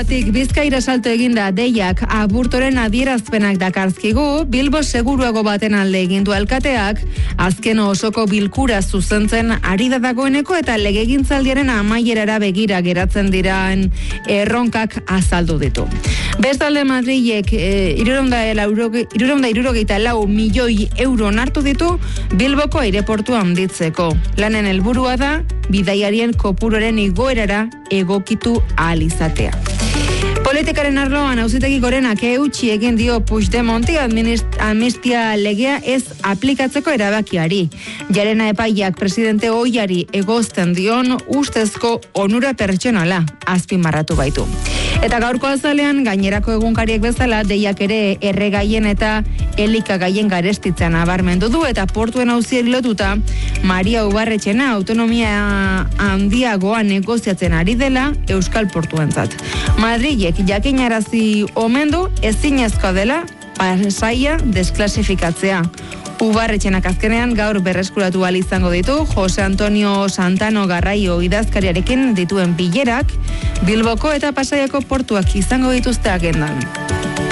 Bizkaira salto eginda deiak aburtoren adierazpenak dakarzkigu, Bilbo seguruago baten alde egindu alkateak, azken osoko bilkura zuzentzen ari da dagoeneko eta legegintzaldiaren amaierara begira geratzen diran erronkak azaldu ditu. Bestalde Madrilek 364 milioi euro onartu ditu Bilboko aireportua handitzeko. Lanen helburua da bidaiarien kopuruaren igoerara egokitu ahal izatea. Politikaren arloan Auzitegi Gorenak eutsi egin dio Puigdemonti amnistia legea ez aplikatzeko erabakiari. Jarena epaiak presidente ohiari egozten dion ustezko onura pertsonala azpimarratu baitu. Eta gaurko azalean gainerako egunkariek bezala deiak ere erregaien eta elikagaien garestitzen nabarmendu du eta portuen auziek lotuta Maria Ubarretxena autonomia handiagoa negoziatzen ari dela Euskal Portuentzat. Madrilek jakinarazi omen du ezinezkoa dela Pasaia desklasifikatzea. Ubarretxenak azkenean gaur berreskuratu ahal izango ditu Jose Antonio Santano Garraio idazkariarekin dituen bilerak Bilboko eta Pasaiako portuak izango dituzte agendan.